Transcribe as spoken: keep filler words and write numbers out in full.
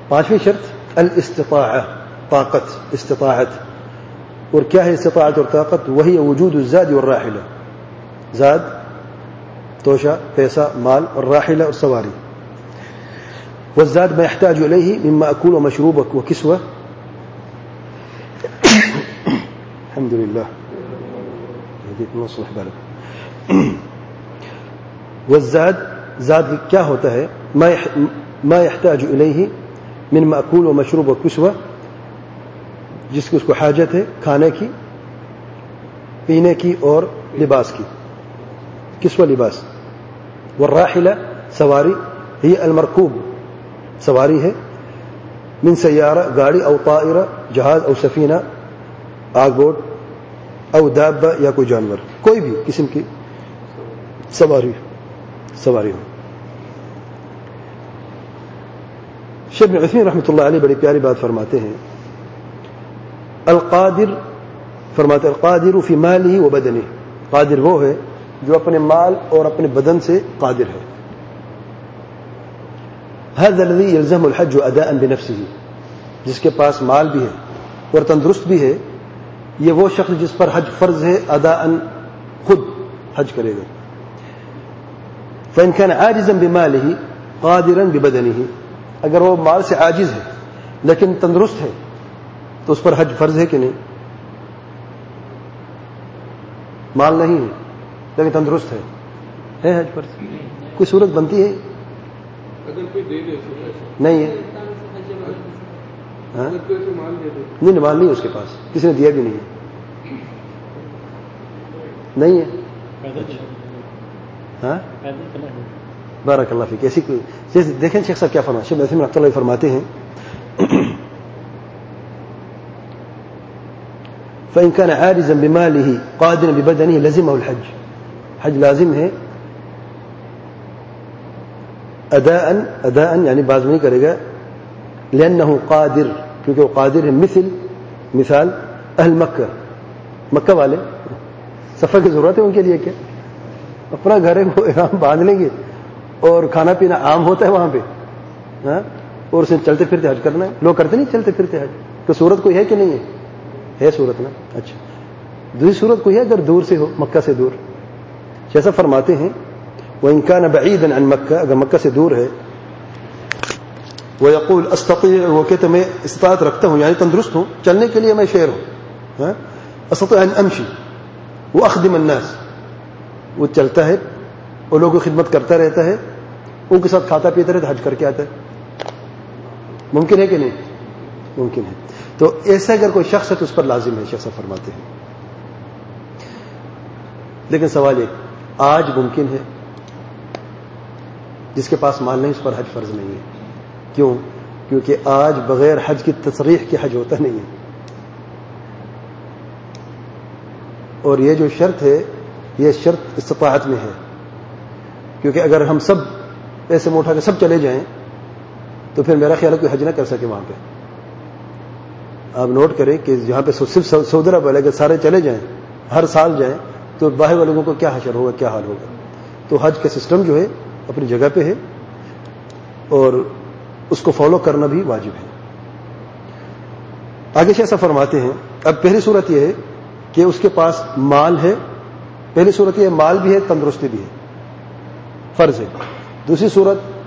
پانچویں شرط الاستطاعہ، طاقت، استطاعت. اور کیا ہے استطاعت اور طاقت؟ وہی وجود الزاد والراحلہ، زاد توشہ، پیسہ، مال، اور راحلہ اور سواری. والزاد ما يحتاج إليه من مأكول ومشروب وكسوة. الحمد لله يهديكم ويصلح بالكم. والزاد زاد کیا ہوتا ہے؟ ما يحتاج إليه من مأكول ومشروب وكسوة، جس کی اس کو حاجت ہے کھانے کی، پینے کی اور لباس کی. کسوہ لباس. والراحلہ سواری، ہی المرکوب سواری ہے، من سیارہ گاڑی، او طائرہ جہاز، او سفینہ آگ بوٹ، او دابہ یا کوئی جانور، کوئی بھی قسم کی سواری سواری ہو. شیخ ابن عثیمین رحمۃ اللہ علیہ بڑی پیاری بات فرماتے ہیں. القادر فرماتے القادر فی مالہ و بدنہ، قادر وہ ہے جو اپنے مال اور اپنے بدن سے قادر ہے. هذا الذي يلزم الحج اداء بنفسه، جس کے پاس مال بھی ہے اور تندرست بھی ہے، یہ وہ شخص جس پر حج فرض ہے اداء، خود حج کرے گا. فإن كان عاجزا بماله قادرا ببدنه، اگر وہ مال سے عاجز ہے لیکن تندرست ہے تو اس پر حج فرض ہے کہ نہیں؟ مال نہیں ہے لیکن تندرست ہے، ہے حج فرض؟ کوئی صورت بنتی ہے؟ اگر کوئی دے دے نہیں ہے. ہاں نہیں، مال نہیں اس کے پاس، کسی نے دیا بھی نہیں ہے. نہیں ہے. ہاں بارک اللہ فیک. ایسی کوئی جیسے دیکھیں شیخ صاحب کیا فرماتے ہیں. شیخ عثیمین رحمۃ اللہ فرماتے ہیں فإن كان عاجزا بماله قادرا ببدنه لزمه الحج، حج لازم ہے اداء اداء یعنی بعض نہیں کرے گا، لأنه قادر، کیونکہ وہ قادر ہے. مثل مثال اہل مکہ، مکہ والے سفر کی ضرورت ہے ان کے لیے کیا؟ اپنا گھر ہے، وہ احرام باندھ لیں گے اور کھانا پینا عام ہوتا ہے وہاں پہ، ہاں، اور اسے چلتے پھرتے حج کرنا ہے. لوگ کرتے نہیں چلتے پھرتے حج. تو صورت کوئی ہے کہ نہیں ہے؟ ہے صورت نا. اچھا، دوسری صورت کوئی ہے اگر دور سے ہو، مکہ سے دور. جیسا فرماتے ہیں وَإِن كَانَ بَعِيدًا عَن مَكَّةَ، اگر مکہ سے دور ہے، وَيَقُولُ أَسْتَطِيعُ، وہ کہتے میں استطاعت رکھتا ہوں، یعنی تندرست ہوں، چلنے کے لیے میں شیر ہوں. أَسْتَطِيعُ أَنْ أَمْشِي وَأَخْدِمَ النَّاسِ، وہ چلتا ہے اور لوگوں کی خدمت کرتا رہتا ہے، ان کے ساتھ کھاتا پیتا رہتا، حج کر کے آتا ہے. ممکن ہے کہ نہیں؟ ممکن ہے. تو ایسا اگر کوئی شخص ہے تو اس پر لازم ہے، شخص فرماتے ہیں. لیکن سوال ایک، آج ممکن ہے؟ جس کے پاس مال نہیں اس پر حج فرض نہیں ہے. کیوں؟ کیونکہ آج بغیر حج کی تصریح کے حج ہوتا نہیں ہے. اور یہ جو شرط ہے یہ شرط استطاعت میں ہے، کیونکہ اگر ہم سب ایسے موٹا کے سب چلے جائیں تو پھر میرا خیال ہے کوئی حج نہ کر سکے وہاں پہ. آپ نوٹ کریں کہ یہاں پہ صرف سعودی عرب والے اگر سارے چلے جائیں، ہر سال جائیں، تو باہر والے لوگوں کو کیا حشر ہوگا، کیا حال ہوگا. تو حج کا سسٹم جو ہے اپنی جگہ پہ ہے اور اس کو فالو کرنا بھی واجب ہے. آگے سے ایسا فرماتے ہیں. اب پہلی صورت یہ ہے کہ اس کے پاس مال ہے. پہلی صورت یہ مال بھی ہے، تندرستی بھی ہے، فرض ہے. دوسری صورت